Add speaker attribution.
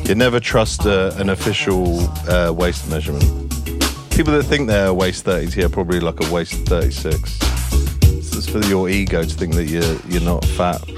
Speaker 1: You never trust an official waist measurement. People that think they're waist 30s are probably like a waist 36. It's for your ego to think that you're not fat.